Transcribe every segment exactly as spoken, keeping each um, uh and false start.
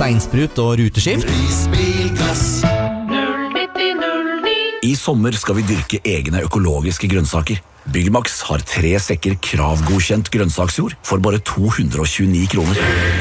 steinsprut og ruteskift. I sommer skal vi dyrke egne økologiske grønnsaker. Byggmax har tre sekker kravgodkjent grønnsaksjord for bare to hundre og tjueni kroner.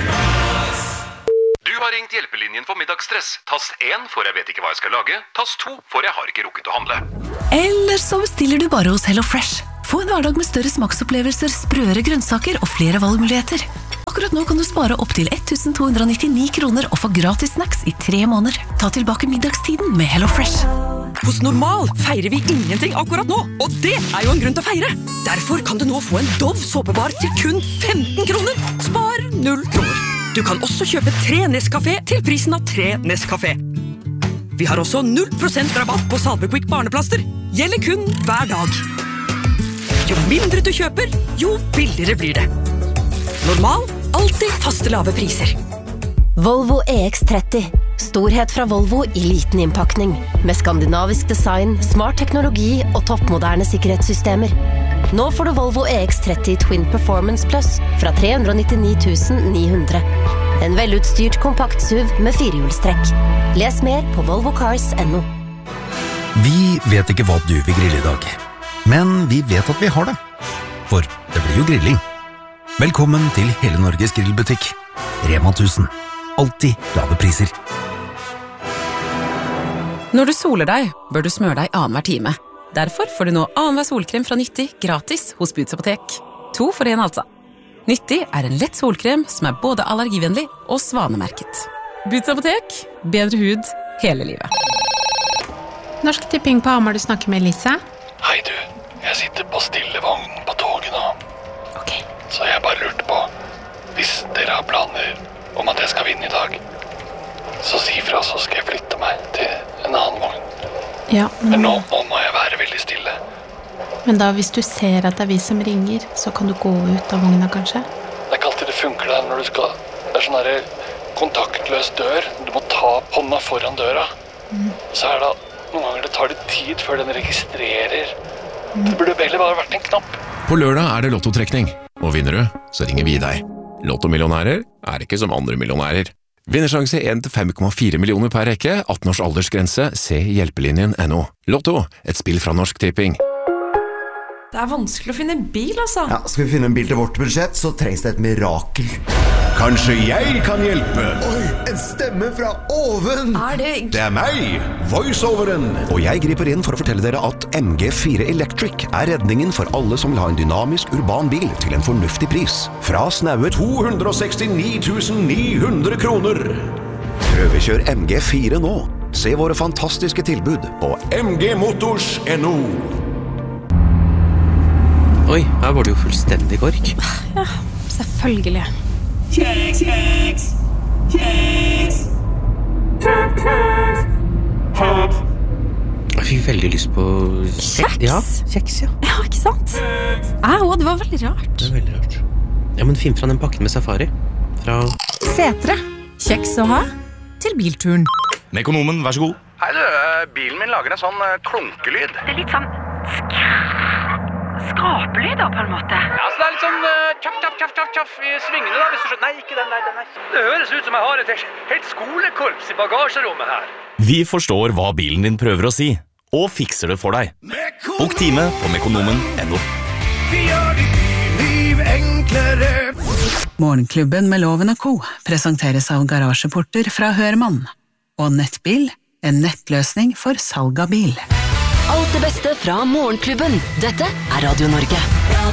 Du har ringt hjelpelinjen for middagsstress. Tast én for jeg vet ikke hva jeg skal lage. Tast to for jeg har ikke rukket å handle. Eller så bestiller du bare hos HelloFresh. Få en hverdag med større smaksopplevelser, sprøere grønnsaker og flere valgmuligheter. Akkurat nå kan du spare opp til ett tusen to hundre og nittini kroner og få gratis snacks i tre måneder. Ta tilbake middagstiden med HelloFresh. Hos Normal feirer vi ingenting akkurat nå, og det er jo en grunn til å feire. Derfor kan du nå få en Dove såpebar til kun femten kroner. Spar null kroner. Du kan også kjøpe tre Nescafé til prisen av tre Nescafé. Vi har også null prosent rabatt på Salvequick barneplaster. Gjelder kun hver dag. Jo mindre du kjøper, jo billigere blir det. Normal, alltid faste lave priser. Volvo E X tretti. Storhet fra Volvo i liten innpakning. Med skandinavisk design, smart teknologi og toppmoderne sikkerhetssystemer. Nå får du Volvo E X tretti Twin Performance Plus fra tre hundre og nittini tusen ni hundre. En velutstyrt kompakt S U V med firehjulstrekk. Les mer på volvo cars punktum no. Vi vet ikke hva du vil grille i dag, men vi vet at vi har det. For det blir jo grilling. Velkommen til Hele Norges grillbutikk. Rema tusen. Alltid lave priser. Når du soler deg, bør du smøre deg annenhver time. Derfor får du nå annenhver solkrem fra Nytti gratis hos Boots Apotek. To for en altså. Nytti er en lett solkrem som er både allergivennlig og svanemerket. Boots Apotek, bedre hud hele livet. Norsk Tipping på Hamar, du snakker med Lisa. Hei du, jeg sitter på stillevognen på toget nå. Ok. Så jeg bare lurte på, hvis dere har planer om at jeg skal vinne i dag, så si fra, så skal jeg flytte meg til en annen vogn. Ja, men... Men nå, nå må jeg være veldig stille. Men da, hvis du ser at det er vi som ringer, så kan du gå ut av vogna, kanskje? Det er ikke alltid det funker der når du skal... Det er sånn her kontaktløs dør. Du må ta hånda foran døra. Mm. Så er det noen ganger det tar litt tid før den registrerer. Mm. Det burde heller bare vært en knapp. På lørdag er det lottotrekning, og vinner du, så ringer vi deg. Lottomillionærer er ikke som andre millionærer. Vinnersjanse én til fem komma fire millioner per rekke, atten års aldersgrense, se hjelpelinjen punktum no. Lotto, et spill fra Norsk Tipping. Det er vanskelig å finne en bil, altså. Ja, skal vi finne en bil til vårt budsjett, så trengs det et mirakel. Kanskje jeg kan hjelpe? Oi, en stemme fra oven! Er det... Det er meg, voiceoveren. Og jeg griper inn for å fortelle dere at M G fire Electric er redningen for alle som vil ha en dynamisk urban bil til en fornuftig pris. Fra snaue to hundre og sekstini tusen ni hundre kroner. Prøvekjør M G fire nå. Se våre fantastiske tilbud på m g motors punktum no. Oi, her var det jo fullstendig kork. Ja, selvfølgelig. Kjeks, kjeks, kjeks. Kjeks, kjeks, kjeks. Jeg fikk veldig lyst på... Kjeks? Ja, kjeks, ja. Ja, ikke sant? Au, det var veldig rart. Det var veldig rart. Ja, men finn fra den pakken med safari. Fra... Setre. Kjeks å ha til bilturen. Mekonomen, vær så god. Hei du, bilen min lager en sånn klunkelyd. Det er litt sånn... skrapelyder på en måte. Ja, så det er litt sånn uh, tjaff, tjaff, tjaff, tjaff, tjaff i svingene da, hvis du skjønner. Nei, ikke den, nei, den er. Det høres ut som jeg har et helt, helt skolekorps i bagasjerommet her. Vi forstår hva bilen din prøver å si, og fikser det for deg. Bok time på mekonomen punktum no. Vi gjør ditt liv enklere. Morgenklubben med Loven og Co. presenteres av garasjeporter fra Hørmann. Og Nettbil, en nettløsning for salg av bil. Alt det beste fra Morgenklubben. Dette er Radio Norge.